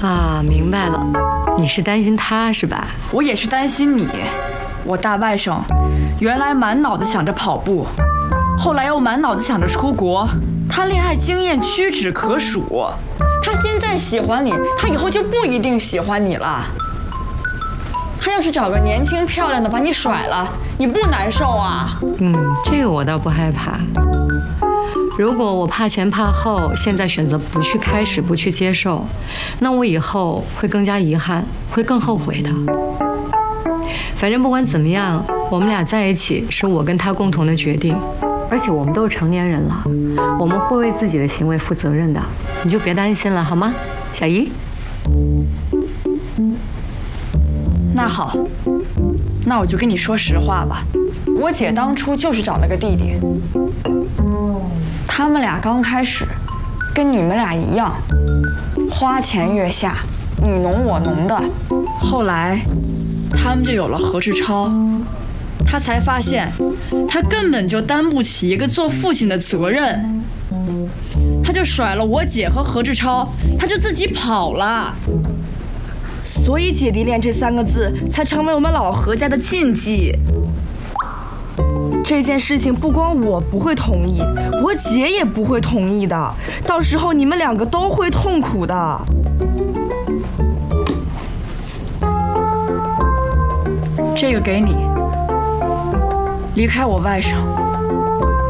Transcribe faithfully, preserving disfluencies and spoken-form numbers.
啊，明白了，你是担心他是吧？ 我也是担心你。我大外甥原来满脑子想着跑步，后来又满脑子想着出国，他恋爱经验屈指可数。他现在喜欢你，他以后就不一定喜欢你了。他要是找个年轻漂亮的把你甩了，你不难受啊？ 嗯，这个我倒不害怕。如果我怕前怕后，现在选择不去开始，不去接受，那我以后会更加遗憾，会更后悔的。反正不管怎么样，我们俩在一起是我跟他共同的决定，而且我们都是成年人了，我们会为自己的行为负责任的，你就别担心了，好吗，小姨？ 那好，那我就跟你说实话吧，我姐当初就是找了个弟弟，他们俩刚开始跟你们俩一样，花前月下，你侬我侬的，后来他们就有了何志超，他才发现他根本就担不起一个做父亲的责任，他就甩了我姐和何志超，他就自己跑了。所以姐弟恋这三个字才成为我们老何家的禁忌。这件事情不光我不会同意，我姐也不会同意的，到时候你们两个都会痛苦的。这个给你，离开我外甥